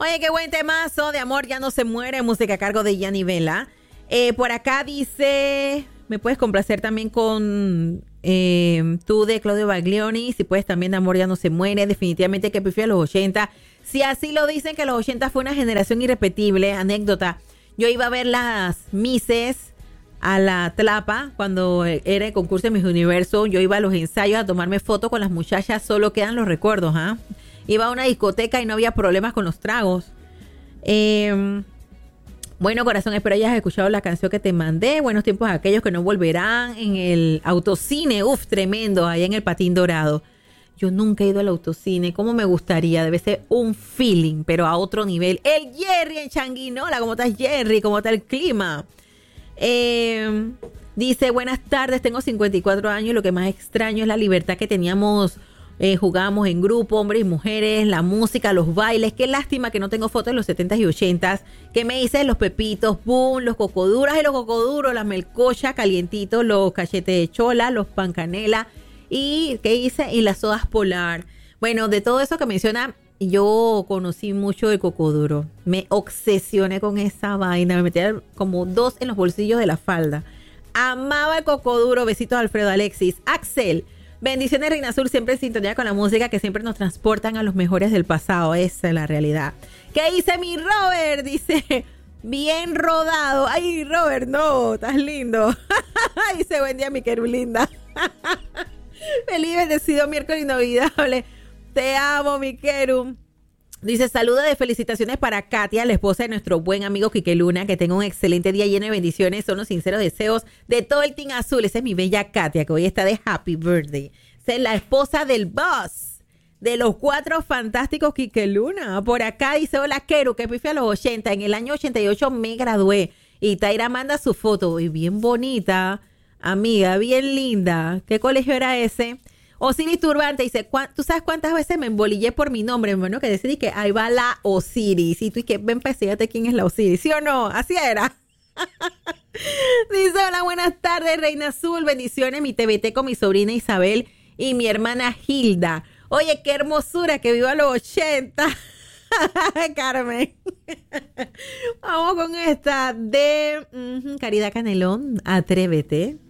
Oye, qué buen temazo de Amor ya no se muere, música a cargo de Gianni Vela. Por acá dice, me puedes complacer también con tú de Claudio Baglioni, si puedes también de Amor ya no se muere, definitivamente que prefiero los 80. Si así lo dicen que los 80 fue una generación irrepetible, anécdota, yo iba a ver las Misses a la Tlapa cuando era el concurso de Miss Universo, yo iba a los ensayos a tomarme fotos con las muchachas, solo quedan los recuerdos, ¿ah? Iba a una discoteca y no había problemas con los tragos. Bueno, corazón, espero hayas escuchado la canción que te mandé. Buenos tiempos aquellos que no volverán en el autocine. Uf, tremendo, allá en el Patín Dorado. Yo nunca he ido al autocine. ¿Cómo me gustaría? Debe ser un feeling, pero a otro nivel. El Jerry en Changuinola. ¿Cómo estás, Jerry? ¿Cómo está el clima? Dice, buenas tardes, tengo 54 años y lo que más extraño es la libertad que teníamos. Jugábamos en grupo, hombres y mujeres, la música, los bailes. Qué lástima que no tengo fotos de los 70s y 80s. ¿Qué me dices? Los pepitos, boom, los cocoduras y los cocoduros, las melcochas calientitos, los cachetes de chola, los pancanela y, ¿qué hice? Y las sodas polar. Bueno, de todo eso que menciona, yo conocí mucho el cocoduro. Me obsesioné con esa vaina. Me metía como 2 en los bolsillos de la falda. Amaba el cocoduro. Besitos a Alfredo Alexis. Axel. Bendiciones, Reina Azul, siempre en sintonía con la música que siempre nos transportan a los mejores del pasado. Esa es la realidad. ¿Qué dice mi Robert? Dice, bien rodado. Ay, Robert, no, estás lindo. Dice, buen día, mi querulinda. Feliz bendecido miércoles inolvidable. Te amo, mi queru. Dice, saludos de felicitaciones para Katia, la esposa de nuestro buen amigo Quique Luna, que tenga un excelente día lleno de bendiciones. Son los sinceros deseos de todo el Team Azul. Esa es mi bella Katia, que hoy está de happy birthday. Esa es la esposa del boss, de los 4 fantásticos Quique Luna. Por acá dice, hola, Keru, que pife a los 80. En el año 88 me gradué. Y Taira manda su foto. Y bien bonita, amiga, bien linda. ¿Qué colegio era ese? Osiris Turbante dice, ¿tú sabes cuántas veces me embolillé por mi nombre, hermano? Que decidí que ahí va la Osiris. Y tú, y que ven, pues, fíjate quién es la Osiris, ¿sí o no? Así era. Dice, hola, buenas tardes, Reina Azul. Bendiciones, mi TBT con mi sobrina Isabel y mi hermana Hilda. Oye, qué hermosura, que viva los 80. Carmen. Vamos con esta de Caridad Canelón, Atrévete.